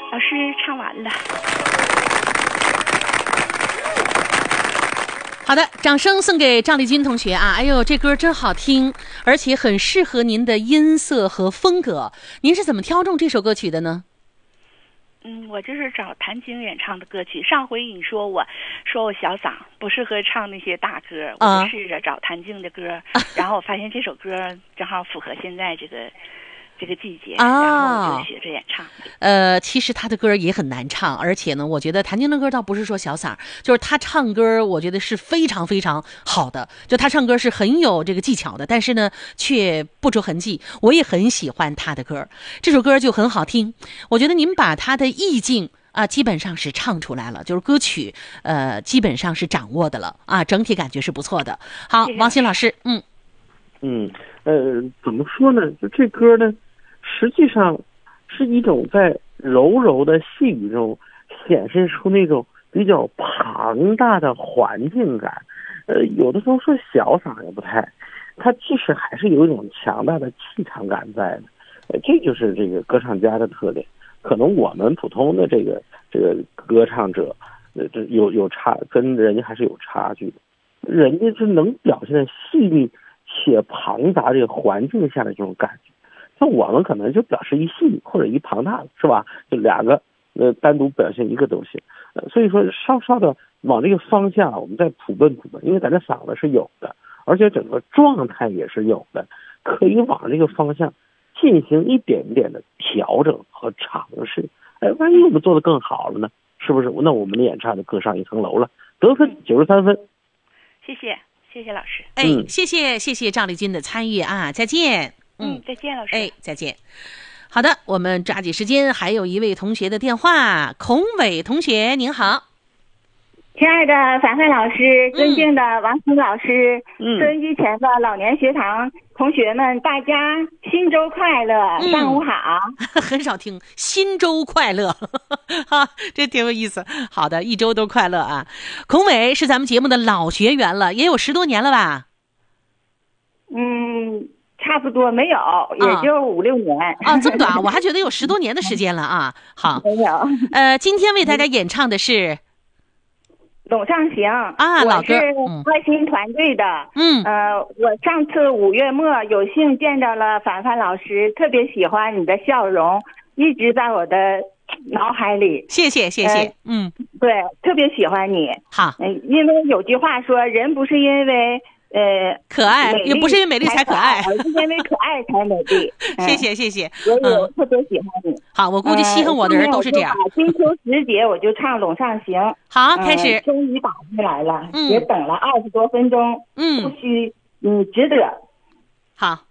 老师唱完了。 好的，掌声送给赵丽君同学啊！哎呦，这歌真好听，而且很适合您的音色和风格。您是怎么挑中这首歌曲的呢？ 我就是找谭晶演唱的歌曲。上回你说我小嗓不适合唱那些大歌，我就试着找谭晶的歌，然后我发现这首歌正好符合现在这个季节，然后我就学着演唱。 其实他的歌也很难唱，而且呢，我觉得谭晶的歌倒不是说小嗓，就是他唱歌，我觉得是非常非常好的。就他唱歌是很有这个技巧的，但是呢，却不着痕迹。我也很喜欢他的歌，这首歌就很好听。我觉得您把他的意境基本上是唱出来了，就是歌曲基本上是掌握的了啊，整体感觉是不错的。好，王鑫老师， 怎么说呢？就这歌呢，实际上是一种在柔柔的细语中显示出那种比较庞大的环境感。有的时候说小嗓也不太，它其实还是有一种强大的气场感在的。这就是这个歌唱家的特点。可能我们普通的这个歌唱者，这有差，跟人家还是有差距的。人家是能表现的细腻且庞杂这个环境下的这种感觉，像我们可能就表示一细腻或者一庞大的，是吧？就两个单独表现一个东西。所以说稍稍的往这个方向我们再普奔，因为咱这嗓子是有的，而且整个状态也是有的，可以往这个方向进行一点点的调整和尝试。万一我们做得更好了呢？是不是？那我们的演唱就更上一层楼了。得分93分。 谢谢老师。 谢谢赵丽君的参与啊！再见。 再见老师。 再见。好的，我们抓紧时间，还有一位同学的电话，孔伟同学，您好。 亲爱的凡凡老师，尊敬的王鑫老师，收音机前的老年学堂同学们，大家新周快乐，上午好。 很少听新周快乐哈，这挺有意思。好的，一周都快乐啊。孔伟是咱们节目的老学员了，也有10多年了吧？ 差不多没有，也就5、6年。 这么短，我还觉得有10多年的时间了啊。好， 没有。 今天为大家演唱的是陇上行老歌， 我是爱心团队的。我上次5月末有幸见到了凡凡老师，特别喜欢你的笑容，一直在我的脑海里。 谢谢。 对，特别喜欢你。 好。 因为有句话说，人不是因为可爱，也不是因为美丽才可爱， 而是因为可爱才美丽。 谢谢。 所以我特别喜欢你。 好，我估计稀罕我的人都是这样。 金秋时节我就唱陇上行。 好，开始。 终于打进来了，也等了20多分钟。不虚，你值得。 好。